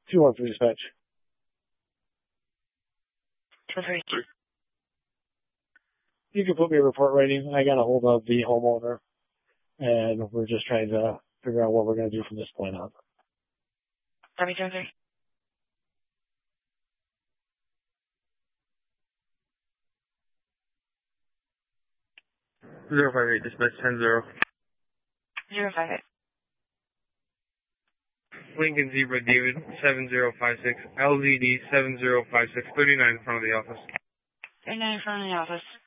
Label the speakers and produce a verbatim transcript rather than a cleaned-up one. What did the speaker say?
Speaker 1: two one three dispatch.
Speaker 2: two three.
Speaker 1: You can put me a report writing. I got a hold of the homeowner, and we're just trying to figure out what we're going to do from this point on.
Speaker 2: Copy, two three.
Speaker 3: Zero five eight, dispatch ten zero.
Speaker 2: Zero five eight.
Speaker 3: Lincoln Zebra David seven zero five six, L Z D seven zero five six, thirty-nine in front of the office.
Speaker 2: thirty-nine in front of the office.